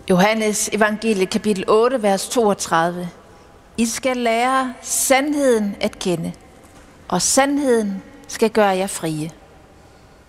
Johannes evangelie kapitel 8, vers 32. I skal lære sandheden at kende, og sandheden skal gøre jer frie.